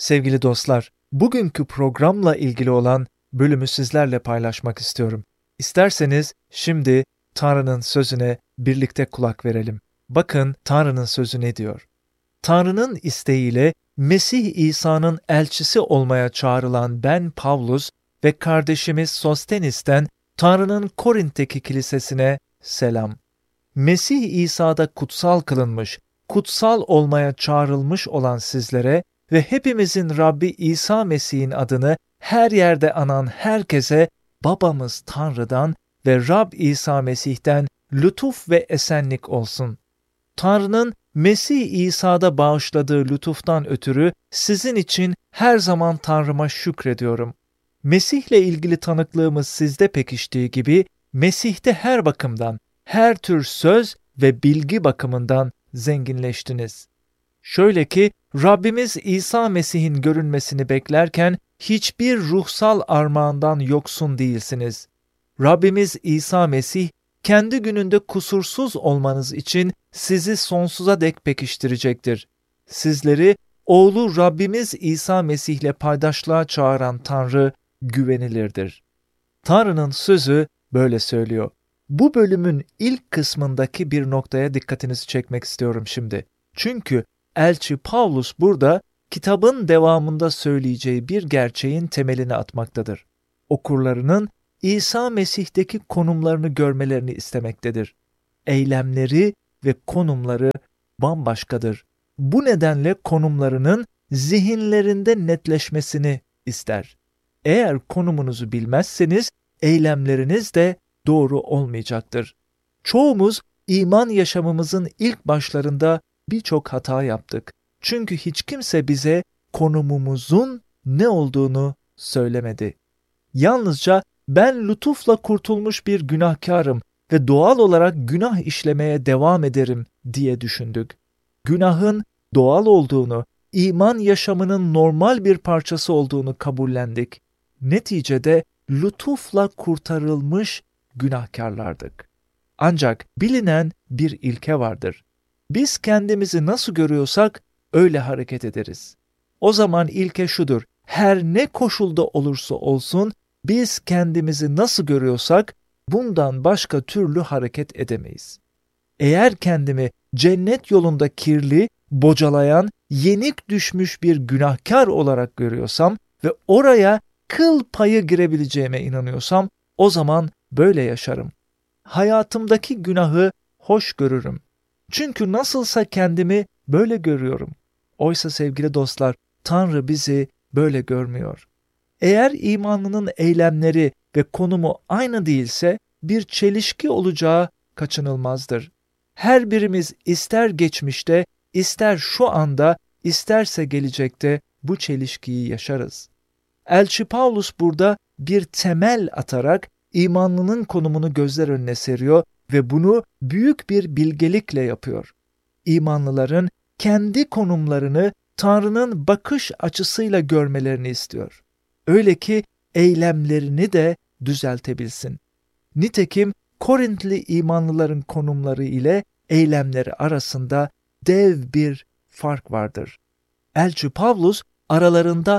Sevgili dostlar, bugünkü programla ilgili olan bölümü sizlerle paylaşmak istiyorum. İsterseniz şimdi Tanrı'nın sözüne birlikte kulak verelim. Bakın Tanrı'nın sözü ne diyor? Tanrı'nın isteğiyle Mesih İsa'nın elçisi olmaya çağrılan ben Pavlus ve kardeşimiz Sostenis'ten Tanrı'nın Korint'teki kilisesine selam. Mesih İsa'da kutsal kılınmış, kutsal olmaya çağrılmış olan sizlere ve hepimizin Rabbi İsa Mesih'in adını her yerde anan herkese babamız Tanrı'dan ve Rab İsa Mesih'ten lütuf ve esenlik olsun. Tanrı'nın Mesih İsa'da bağışladığı lütuftan ötürü sizin için her zaman Tanrı'ma şükrediyorum. Mesih'le ilgili tanıklığımız sizde pekiştiği gibi Mesih'te her bakımdan, her tür söz ve bilgi bakımından zenginleştiniz. Şöyle ki Rabbimiz İsa Mesih'in görünmesini beklerken hiçbir ruhsal armağandan yoksun değilsiniz. Rabbimiz İsa Mesih kendi gününde kusursuz olmanız için sizi sonsuza dek pekiştirecektir. Sizleri oğlu Rabbimiz İsa Mesih'le paydaşlığa çağıran Tanrı güvenilirdir. Tanrı'nın sözü böyle söylüyor. Bu bölümün ilk kısmındaki bir noktaya dikkatinizi çekmek istiyorum şimdi. Çünkü elçi Pavlus burada kitabın devamında söyleyeceği bir gerçeğin temelini atmaktadır. Okurlarının İsa Mesih'teki konumlarını görmelerini istemektedir. Eylemleri ve konumları bambaşkadır. Bu nedenle konumlarının zihinlerinde netleşmesini ister. Eğer konumunuzu bilmezseniz eylemleriniz de doğru olmayacaktır. Çoğumuz iman yaşamımızın ilk başlarında birçok hata yaptık. Çünkü hiç kimse bize konumumuzun ne olduğunu söylemedi. Yalnızca ben lütufla kurtulmuş bir günahkarım ve doğal olarak günah işlemeye devam ederim diye düşündük. Günahın doğal olduğunu, iman yaşamının normal bir parçası olduğunu kabullendik. Neticede lütufla kurtarılmış günahkarlardık. Ancak bilinen bir ilke vardır. Biz kendimizi nasıl görüyorsak öyle hareket ederiz. O zaman ilke şudur: her ne koşulda olursa olsun biz kendimizi nasıl görüyorsak bundan başka türlü hareket edemeyiz. Eğer kendimi cennet yolunda kirli, bocalayan, yenik düşmüş bir günahkar olarak görüyorsam ve oraya kıl payı girebileceğime inanıyorsam o zaman böyle yaşarım. Hayatımdaki günahı hoş görürüm. Çünkü nasılsa kendimi böyle görüyorum. Oysa sevgili dostlar, Tanrı bizi böyle görmüyor. Eğer imanlının eylemleri ve konumu aynı değilse bir çelişki olacağı kaçınılmazdır. Her birimiz ister geçmişte, ister şu anda, isterse gelecekte bu çelişkiyi yaşarız. Elçi Pavlus burada bir temel atarak imanlının konumunu gözler önüne seriyor ve bunu büyük bir bilgelikle yapıyor. İmanlıların kendi konumlarını Tanrı'nın bakış açısıyla görmelerini istiyor. Öyle ki eylemlerini de düzeltebilsin. Nitekim Korintli imanlıların konumları ile eylemleri arasında dev bir fark vardır. Elçi Pavlus aralarında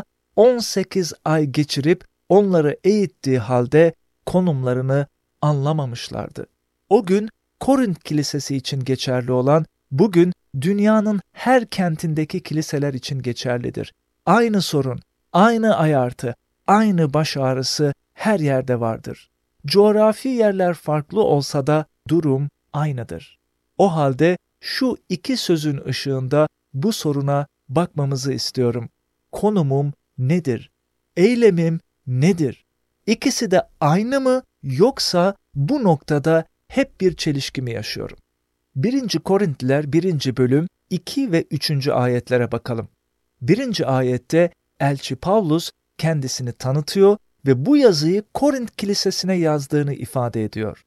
18 ay geçirip onları eğittiği halde konumlarını anlamamışlardı. O gün Korint kilisesi için geçerli olan bugün dünyanın her kentindeki kiliseler için geçerlidir. Aynı sorun, aynı ayartı, aynı baş ağrısı her yerde vardır. Coğrafi yerler farklı olsa da durum aynıdır. O halde şu iki sözün ışığında bu soruna bakmamızı istiyorum. Konumum nedir? Eylemim nedir? İkisi de aynı mı yoksa bu noktada hep bir çelişki mi yaşıyorum? 1. Korintliler 1. bölüm 2 ve 3. ayetlere bakalım. 1. ayette elçi Pavlus kendisini tanıtıyor ve bu yazıyı Korint kilisesine yazdığını ifade ediyor.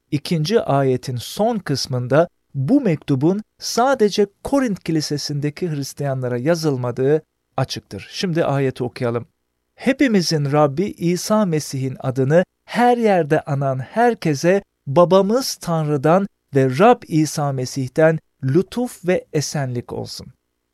2. ayetin son kısmında bu mektubun sadece Korint kilisesindeki Hristiyanlara yazılmadığı açıktır. Şimdi ayeti okuyalım. Hepimizin Rabbi İsa Mesih'in adını her yerde anan herkese babamız Tanrı'dan ve Rab İsa Mesih'ten lütuf ve esenlik olsun.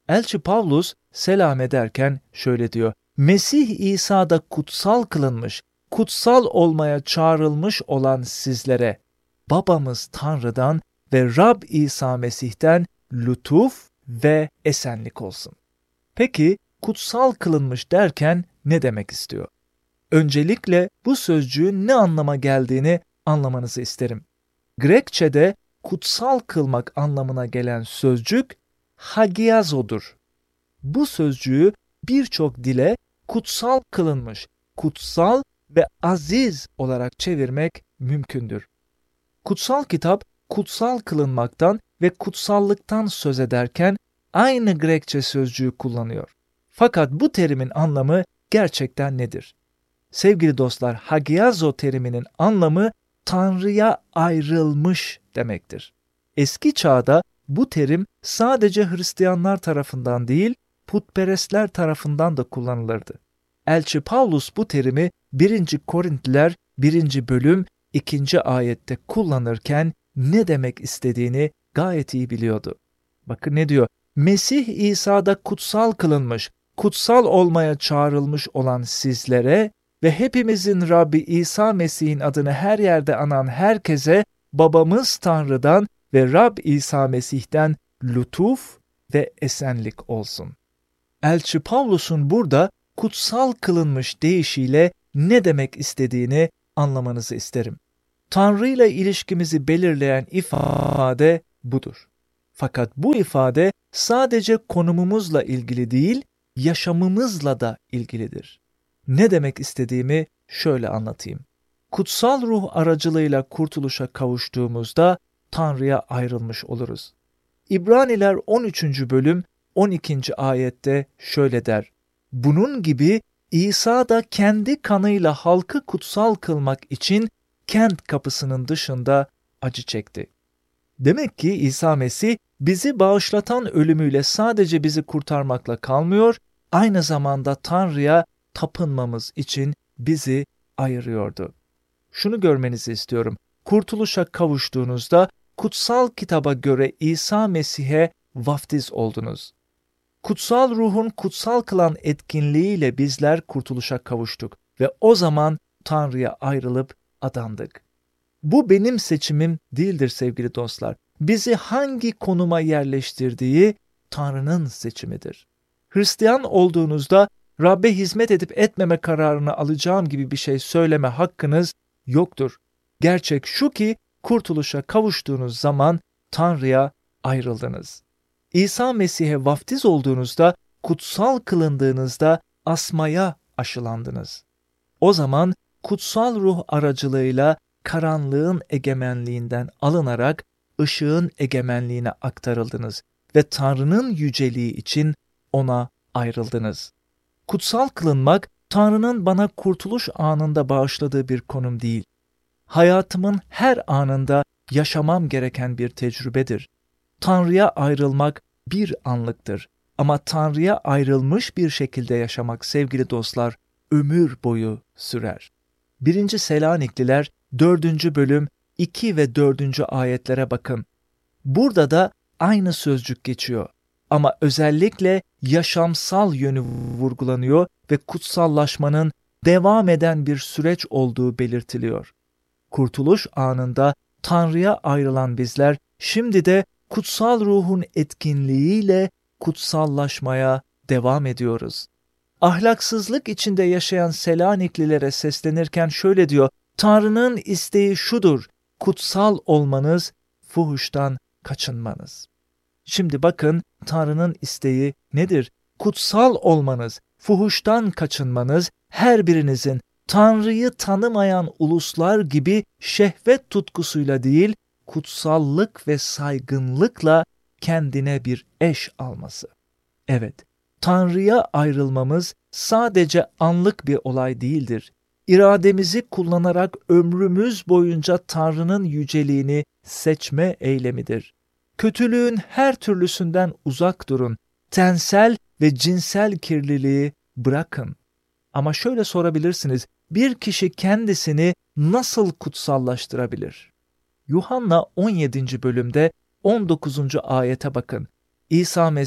Elçi Pavlus selam ederken şöyle diyor: Mesih İsa'da kutsal kılınmış, kutsal olmaya çağrılmış olan sizlere babamız Tanrı'dan ve Rab İsa Mesih'ten lütuf ve esenlik olsun. Peki kutsal kılınmış derken ne demek istiyor? Öncelikle bu sözcüğün ne anlama geldiğini anlamanızı isterim. Grekçe'de kutsal kılmak anlamına gelen sözcük hagiazo'dur. Bu sözcüğü birçok dile kutsal kılınmış, kutsal ve aziz olarak çevirmek mümkündür. Kutsal kitap, kutsal kılınmaktan ve kutsallıktan söz ederken aynı Grekçe sözcüğü kullanıyor. Fakat bu terimin anlamı gerçekten nedir? Sevgili dostlar, hagiazo teriminin anlamı Tanrı'ya ayrılmış demektir. Eski çağda bu terim sadece Hristiyanlar tarafından değil, putperestler tarafından da kullanılırdı. Elçi Pavlus bu terimi 1. Korintliler 1. bölüm 2. ayette kullanırken ne demek istediğini gayet iyi biliyordu. Bakın ne diyor? Mesih İsa'da kutsal kılınmış, kutsal olmaya çağrılmış olan sizlere ve hepimizin Rabbi İsa Mesih'in adını her yerde anan herkese babamız Tanrı'dan ve Rab İsa Mesih'ten lütuf ve esenlik olsun. Elçi Pavlus'un burada kutsal kılınmış deyişiyle ne demek istediğini anlamanızı isterim. Tanrı ile ilişkimizi belirleyen ifade budur. Fakat bu ifade sadece konumumuzla ilgili değil, yaşamımızla da ilgilidir. Ne demek istediğimi şöyle anlatayım. Kutsal ruh aracılığıyla kurtuluşa kavuştuğumuzda Tanrı'ya ayrılmış oluruz. İbraniler 13. bölüm 12. ayette şöyle der: Bunun gibi İsa da kendi kanıyla halkı kutsal kılmak için kent kapısının dışında acı çekti. Demek ki İsa Mesih bizi bağışlatan ölümüyle sadece bizi kurtarmakla kalmıyor, aynı zamanda Tanrı'ya tapınmamız için bizi ayırıyordu. Şunu görmenizi istiyorum. Kurtuluşa kavuştuğunuzda kutsal kitaba göre İsa Mesih'e vaftiz oldunuz. Kutsal ruhun kutsal kılan etkinliğiyle bizler kurtuluşa kavuştuk ve o zaman Tanrı'ya ayrılıp adandık. Bu benim seçimim değildir sevgili dostlar. Bizi hangi konuma yerleştirdiği Tanrı'nın seçimidir. Hristiyan olduğunuzda Rab'be hizmet edip etmeme kararını alacağım gibi bir şey söyleme hakkınız yoktur. Gerçek şu ki kurtuluşa kavuştuğunuz zaman Tanrı'ya ayrıldınız. İsa Mesih'e vaftiz olduğunuzda, kutsal kılındığınızda asmaya aşılandınız. O zaman kutsal ruh aracılığıyla karanlığın egemenliğinden alınarak ışığın egemenliğine aktarıldınız ve Tanrı'nın yüceliği için ona ayrıldınız. Kutsal kılınmak, Tanrı'nın bana kurtuluş anında bağışladığı bir konum değil. Hayatımın her anında yaşamam gereken bir tecrübedir. Tanrı'ya ayrılmak bir anlıktır. Ama Tanrı'ya ayrılmış bir şekilde yaşamak sevgili dostlar, ömür boyu sürer. 1. Selanikliler 4. bölüm 2 ve 4. ayetlere bakın. Burada da aynı sözcük geçiyor. Ama özellikle yaşamsal yönü vurgulanıyor ve kutsallaşmanın devam eden bir süreç olduğu belirtiliyor. Kurtuluş anında Tanrı'ya ayrılan bizler şimdi de kutsal ruhun etkinliğiyle kutsallaşmaya devam ediyoruz. Ahlaksızlık içinde yaşayan Selaniklilere seslenirken şöyle diyor: Tanrı'nın isteği şudur, kutsal olmanız, fuhuştan kaçınmanız. Şimdi bakın Tanrı'nın isteği nedir? Kutsal olmanız, fuhuştan kaçınmanız, her birinizin Tanrı'yı tanımayan uluslar gibi şehvet tutkusuyla değil, kutsallık ve saygınlıkla kendine bir eş alması. Evet, Tanrı'ya ayrılmamız sadece anlık bir olay değildir. İrademizi kullanarak ömrümüz boyunca Tanrı'nın yüceliğini seçme eylemidir. Kötülüğün her türlüsünden uzak durun. Tensel ve cinsel kirliliği bırakın. Ama şöyle sorabilirsiniz, bir kişi kendisini nasıl kutsallaştırabilir? Yuhanna 17. bölümde 19. ayete bakın. İsa Mesih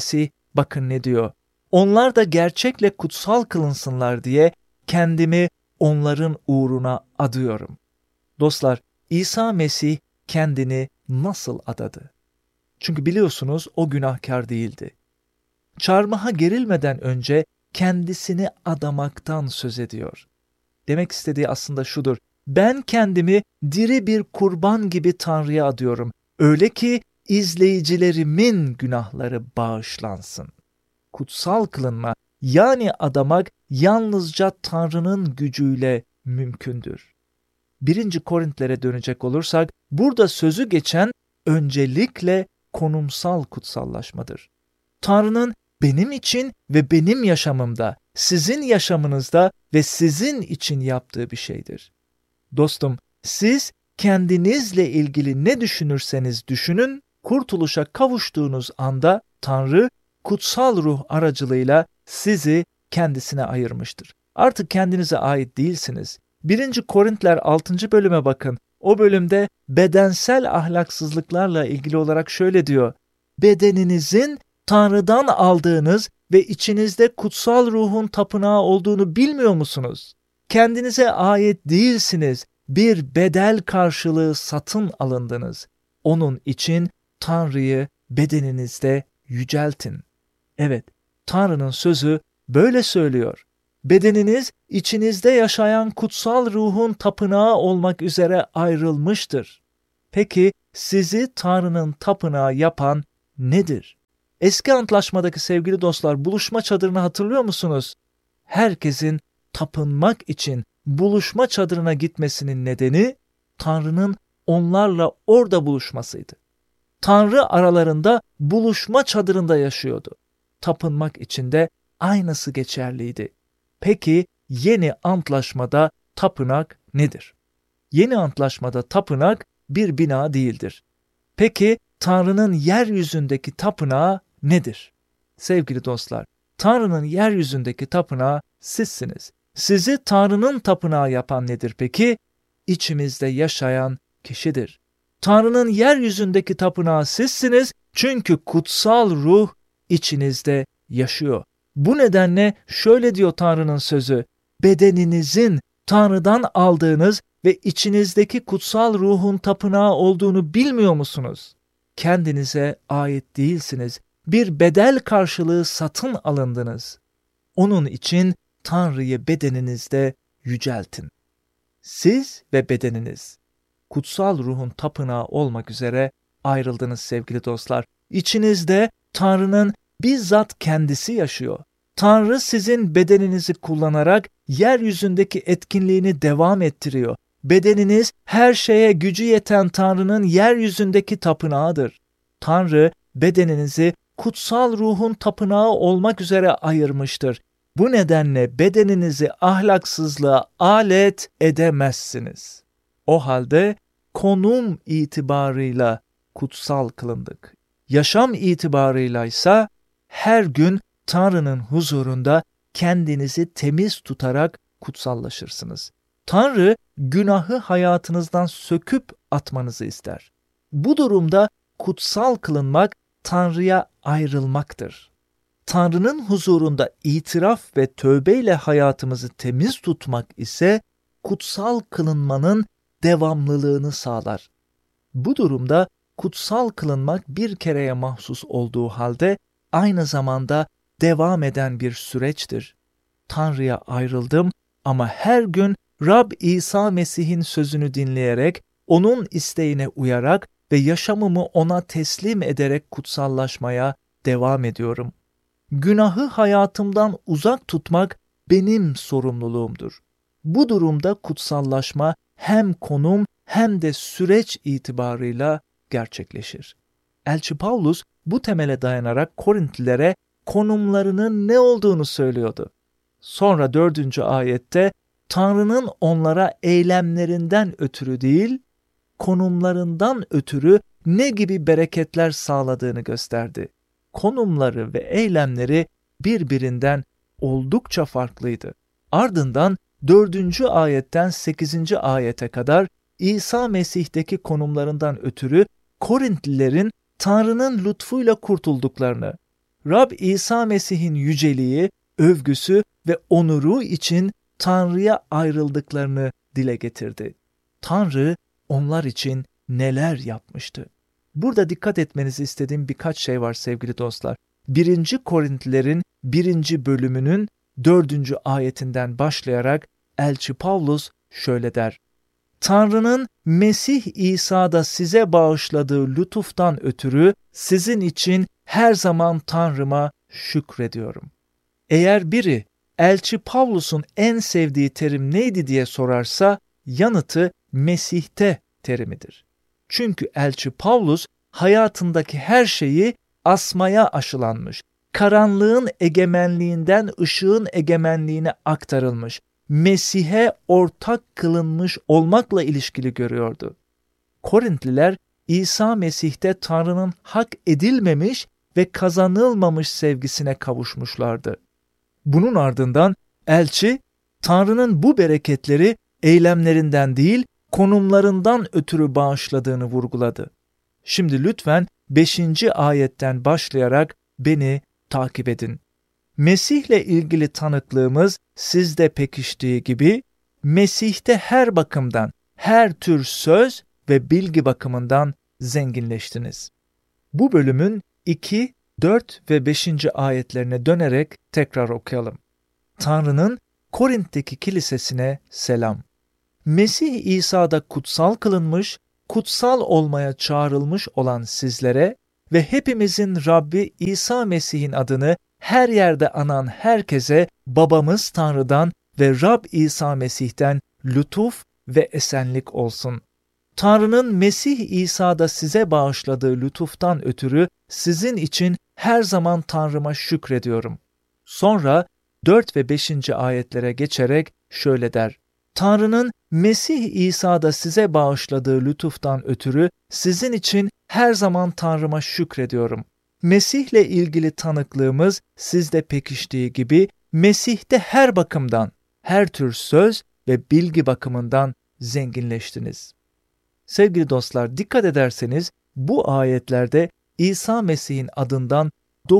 bakın ne diyor. Onlar da gerçekle kutsal kılınsınlar diye kendimi onların uğruna adıyorum. Dostlar, İsa Mesih kendini nasıl adadı? Çünkü biliyorsunuz o günahkar değildi. Çarmıha gerilmeden önce kendisini adamaktan söz ediyor. Demek istediği aslında şudur: ben kendimi diri bir kurban gibi Tanrı'ya adıyorum. Öyle ki izleyicilerimin günahları bağışlansın. Kutsal kılınma, yani adamak, yalnızca Tanrı'nın gücüyle mümkündür. 1. Korintlere dönecek olursak, burada sözü geçen öncelikle konumsal kutsallaşmadır. Tanrı'nın benim için ve benim yaşamımda, sizin yaşamınızda ve sizin için yaptığı bir şeydir. Dostum, siz kendinizle ilgili ne düşünürseniz düşünün, kurtuluşa kavuştuğunuz anda Tanrı kutsal ruh aracılığıyla sizi kendisine ayırmıştır. Artık kendinize ait değilsiniz. 1. Korintler 6. bölüme bakın. O bölümde bedensel ahlaksızlıklarla ilgili olarak şöyle diyor: bedeninizin Tanrı'dan aldığınız ve içinizde kutsal ruhun tapınağı olduğunu bilmiyor musunuz? Kendinize ait değilsiniz. Bir bedel karşılığı satın alındınız. Onun için Tanrı'yı bedeninizde yüceltin. Evet, Tanrı'nın sözü böyle söylüyor. Bedeniniz içinizde yaşayan kutsal ruhun tapınağı olmak üzere ayrılmıştır. Peki sizi Tanrı'nın tapınağı yapan nedir? Eski antlaşmadaki sevgili dostlar, buluşma çadırını hatırlıyor musunuz? Herkesin tapınmak için buluşma çadırına gitmesinin nedeni Tanrı'nın onlarla orada buluşmasıydı. Tanrı aralarında buluşma çadırında yaşıyordu. Tapınmak için de aynısı geçerliydi. Peki yeni antlaşmada tapınak nedir? Yeni antlaşmada tapınak bir bina değildir. Peki Tanrı'nın yeryüzündeki tapınağı nedir? Sevgili dostlar, Tanrı'nın yeryüzündeki tapınağı sizsiniz. Sizi Tanrı'nın tapınağı yapan nedir peki? İçimizde yaşayan kişidir. Tanrı'nın yeryüzündeki tapınağı sizsiniz, çünkü kutsal ruh içinizde yaşıyor. Bu nedenle şöyle diyor Tanrı'nın sözü: bedeninizin Tanrı'dan aldığınız ve içinizdeki kutsal ruhun tapınağı olduğunu bilmiyor musunuz? Kendinize ait değilsiniz. Bir bedel karşılığı satın alındınız. Onun için Tanrı'yı bedeninizde yüceltin. Siz ve bedeniniz kutsal ruhun tapınağı olmak üzere ayrıldınız sevgili dostlar. İçinizde Tanrı'nın bizzat kendisi yaşıyor. Tanrı sizin bedeninizi kullanarak yeryüzündeki etkinliğini devam ettiriyor. Bedeniniz her şeye gücü yeten Tanrı'nın yeryüzündeki tapınağıdır. Tanrı bedeninizi kutsal ruhun tapınağı olmak üzere ayırmıştır. Bu nedenle bedeninizi ahlaksızlığa alet edemezsiniz. O halde konum itibarıyla kutsal kılındık. Yaşam itibarıyla ise her gün Tanrı'nın huzurunda kendinizi temiz tutarak kutsallaşırsınız. Tanrı günahı hayatınızdan söküp atmanızı ister. Bu durumda kutsal kılınmak Tanrı'ya ayrılmaktır. Tanrı'nın huzurunda itiraf ve tövbeyle hayatımızı temiz tutmak ise kutsal kılınmanın devamlılığını sağlar. Bu durumda kutsal kılınmak bir kereye mahsus olduğu halde aynı zamanda devam eden bir süreçtir. Tanrı'ya ayrıldım ama her gün Rab İsa Mesih'in sözünü dinleyerek, onun isteğine uyarak ve yaşamımı ona teslim ederek kutsallaşmaya devam ediyorum. Günahı hayatımdan uzak tutmak benim sorumluluğumdur. Bu durumda kutsallaşma hem konum hem de süreç itibarıyla gerçekleşir. Elçi Pavlus bu temele dayanarak Korintlilere konumlarının ne olduğunu söylüyordu. Sonra 4. ayette Tanrı'nın onlara eylemlerinden ötürü değil, konumlarından ötürü ne gibi bereketler sağladığını gösterdi. Konumları ve eylemleri birbirinden oldukça farklıydı. Ardından 4. ayetten 8. ayete kadar İsa Mesih'teki konumlarından ötürü Korintlilerin Tanrı'nın lütfuyla kurtulduklarını, Rab İsa Mesih'in yüceliği, övgüsü ve onuru için Tanrı'ya ayrıldıklarını dile getirdi. Tanrı onlar için neler yapmıştı? Burada dikkat etmenizi istediğim birkaç şey var sevgili dostlar. 1. Korintlilerin 1. bölümünün 4. ayetinden başlayarak elçi Pavlus şöyle der: Tanrı'nın Mesih İsa'da size bağışladığı lütuftan ötürü sizin için her zaman Tanrı'ma şükrediyorum. Eğer biri elçi Pavlus'un en sevdiği terim neydi diye sorarsa yanıtı Mesih'te terimidir. Çünkü elçi Pavlus hayatındaki her şeyi asmaya aşılanmış, karanlığın egemenliğinden ışığın egemenliğine aktarılmış, Mesih'e ortak kılınmış olmakla ilişkili görüyordu. Korintliler İsa Mesih'te Tanrı'nın hak edilmemiş ve kazanılmamış sevgisine kavuşmuşlardı. Bunun ardından elçi Tanrı'nın bu bereketleri eylemlerinden değil, konumlarından ötürü bağışladığını vurguladı. Şimdi lütfen 5. ayetten başlayarak beni takip edin. Mesih'le ilgili tanıklığımız sizde pekiştiği gibi, Mesih'te her bakımdan, her tür söz ve bilgi bakımından zenginleştiniz. Bu bölümün 2, 4 ve 5. ayetlerine dönerek tekrar okuyalım. Tanrı'nın Korint'teki kilisesine selam. Mesih İsa'da kutsal kılınmış, kutsal olmaya çağrılmış olan sizlere ve hepimizin Rabbi İsa Mesih'in adını her yerde anan herkese babamız Tanrı'dan ve Rab İsa Mesih'ten lütuf ve esenlik olsun. Tanrı'nın Mesih İsa'da size bağışladığı lütuftan ötürü sizin için her zaman Tanrı'ma şükrediyorum. Sonra 4 ve 5. ayetlere geçerek şöyle der: Tanrı'nın Mesih İsa'da size bağışladığı lütuftan ötürü sizin için her zaman Tanrı'ma şükrediyorum. Mesih'le ilgili tanıklığımız sizde pekiştiği gibi Mesih'te her bakımdan, her tür söz ve bilgi bakımından zenginleştiniz. Sevgili dostlar, dikkat ederseniz bu ayetlerde İsa Mesih'in adından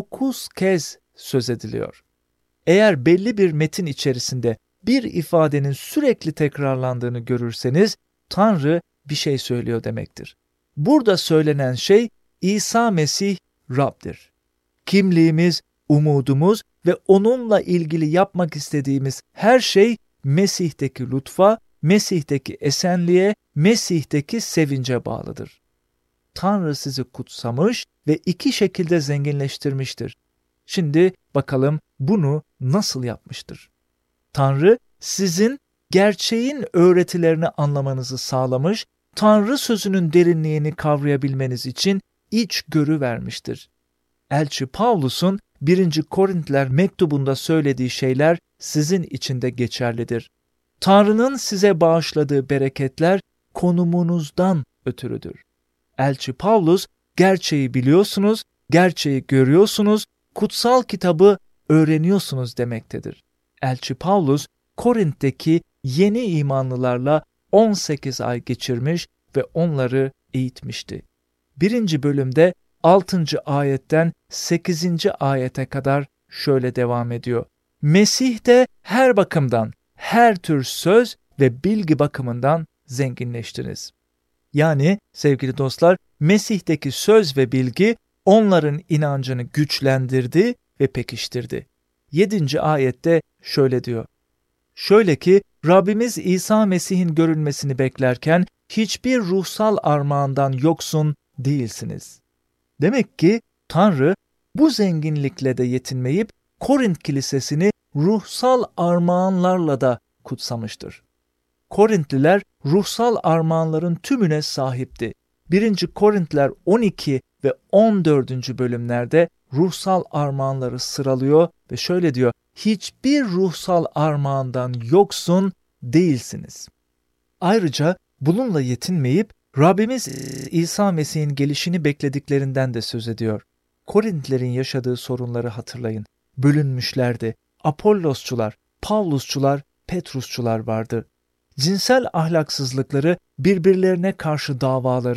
9 kez söz ediliyor. Eğer belli bir metin içerisinde bir ifadenin sürekli tekrarlandığını görürseniz Tanrı bir şey söylüyor demektir. Burada söylenen şey İsa Mesih Rab'dir. Kimliğimiz, umudumuz ve onunla ilgili yapmak istediğimiz her şey Mesih'teki lütfa, Mesih'teki esenliğe, Mesih'teki sevince bağlıdır. Tanrı sizi kutsamış ve iki şekilde zenginleştirmiştir. Şimdi bakalım bunu nasıl yapmıştır? Tanrı sizin gerçeğin öğretilerini anlamanızı sağlamış, Tanrı sözünün derinliğini kavrayabilmeniz için içgörü vermiştir. Elçi Pavlus'un 1. Korintliler mektubunda söylediği şeyler sizin için de geçerlidir. Tanrı'nın size bağışladığı bereketler konumunuzdan ötürüdür. Elçi Pavlus, gerçeği biliyorsunuz, gerçeği görüyorsunuz, kutsal kitabı öğreniyorsunuz demektedir. Elçi Pavlus, Korint'teki yeni imanlılarla 18 ay geçirmiş ve onları eğitmişti. 1. bölümde 6. ayetten 8. ayete kadar şöyle devam ediyor. Mesih de her bakımdan, her tür söz ve bilgi bakımından zenginleştiniz. Yani sevgili dostlar, Mesih'teki söz ve bilgi onların inancını güçlendirdi ve pekiştirdi. 7. ayette şöyle diyor. Şöyle ki Rabbimiz İsa Mesih'in görünmesini beklerken hiçbir ruhsal armağandan yoksun değilsiniz. Demek ki Tanrı bu zenginlikle de yetinmeyip Korint kilisesini ruhsal armağanlarla da kutsamıştır. Korintliler ruhsal armağanların tümüne sahipti. 1. Korintliler 12 ve 14. bölümlerde ruhsal armağanları sıralıyor ve şöyle diyor: hiçbir ruhsal armağandan yoksun değilsiniz. Ayrıca bununla yetinmeyip Rabbimiz İsa Mesih'in gelişini beklediklerinden de söz ediyor. Korintlilerin yaşadığı sorunları hatırlayın. Bölünmüşlerdi. Apollosçular, Pavlusçular, Petrusçular vardı. Cinsel ahlaksızlıkları, birbirlerine karşı davaları,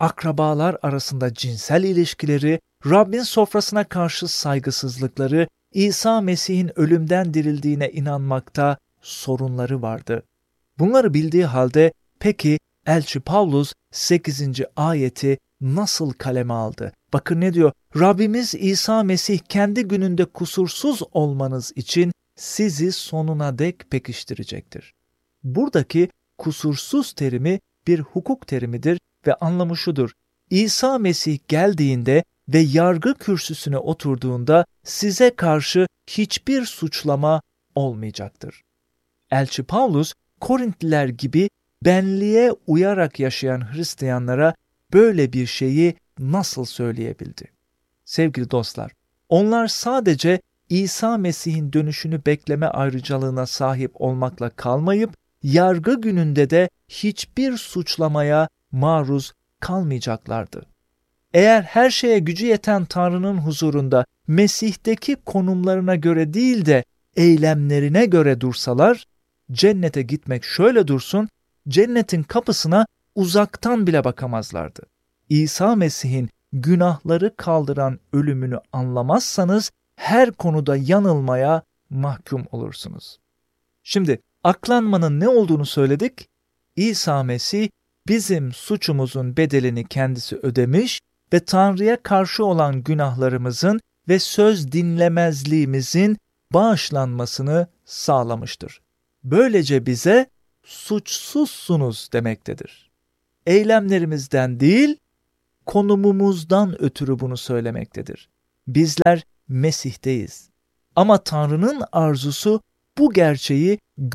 akrabalar arasında cinsel ilişkileri, Rabbin sofrasına karşı saygısızlıkları, İsa Mesih'in ölümden dirildiğine inanmakta sorunları vardı. Bunları bildiği halde peki Elçi Pavlus 8. ayeti nasıl kaleme aldı? Bakın ne diyor? Rabbimiz İsa Mesih kendi gününde kusursuz olmanız için sizi sonuna dek pekiştirecektir. Buradaki kusursuz terimi bir hukuk terimidir ve anlamı şudur: İsa Mesih geldiğinde ve yargı kürsüsüne oturduğunda size karşı hiçbir suçlama olmayacaktır. Elçi Pavlus, Korintliler gibi benliğe uyarak yaşayan Hristiyanlara böyle bir şeyi nasıl söyleyebildi? Sevgili dostlar, onlar sadece İsa Mesih'in dönüşünü bekleme ayrıcalığına sahip olmakla kalmayıp, yargı gününde de hiçbir suçlamaya maruz kalmayacaklardı. Eğer her şeye gücü yeten Tanrı'nın huzurunda Mesih'teki konumlarına göre değil de eylemlerine göre dursalar, cennete gitmek şöyle dursun, cennetin kapısına uzaktan bile bakamazlardı. İsa Mesih'in günahları kaldıran ölümünü anlamazsanız her konuda yanılmaya mahkum olursunuz. Şimdi aklanmanın ne olduğunu söyledik. İsa Mesih bizim suçumuzun bedelini kendisi ödemiş ve Tanrı'ya karşı olan günahlarımızın ve söz dinlemezliğimizin bağışlanmasını sağlamıştır. Böylece bize suçsuzsunuz demektedir. Eylemlerimizden değil, konumumuzdan ötürü bunu söylemektedir. Bizler Mesih'teyiz. Ama Tanrı'nın arzusu bu gerçeği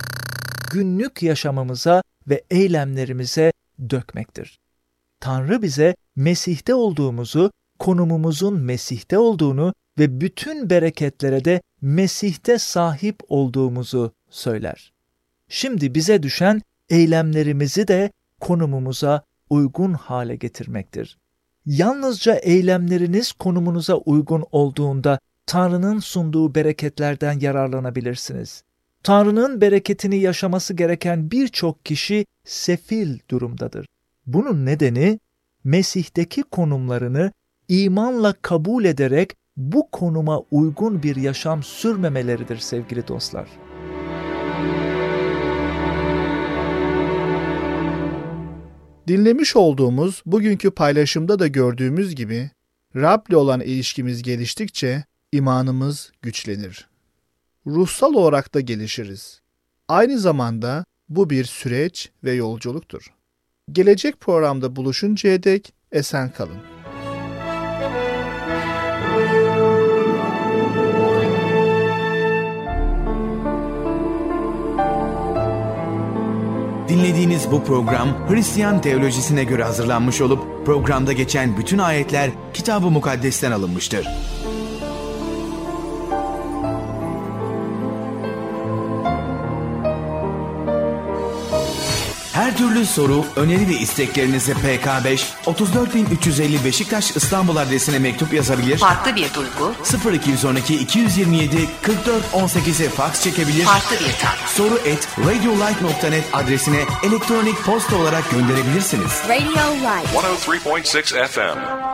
günlük yaşamımıza ve eylemlerimize dökmektir. Tanrı bize Mesih'te olduğumuzu, konumumuzun Mesih'te olduğunu ve bütün bereketlere de Mesih'te sahip olduğumuzu söyler. Şimdi bize düşen eylemlerimizi de konumumuza uygun hale getirmektir. Yalnızca eylemleriniz konumunuza uygun olduğunda Tanrı'nın sunduğu bereketlerden yararlanabilirsiniz. Tanrı'nın bereketini yaşaması gereken birçok kişi sefil durumdadır. Bunun nedeni Mesih'teki konumlarını imanla kabul ederek bu konuma uygun bir yaşam sürmemeleridir sevgili dostlar. Dinlemiş olduğumuz bugünkü paylaşımda da gördüğümüz gibi Rab'le olan ilişkimiz geliştikçe imanımız güçlenir. Ruhsal olarak da gelişiriz. Aynı zamanda bu bir süreç ve yolculuktur. Gelecek programda buluşuncaya dek esen kalın. Dinlediğiniz bu program Hristiyan teolojisine göre hazırlanmış olup programda geçen bütün ayetler Kitab-ı Mukaddes'ten alınmıştır. Her türlü soru, öneri ve isteklerinizi PK5 34350 Beşiktaş İstanbul adresine mektup yazabilir. Farklı bir duygu. 0212 227 44 18'e faks çekebilir. Farklı bir tat. soru@radiolight.net adresine elektronik posta olarak gönderebilirsiniz. Radio Light 103.6 FM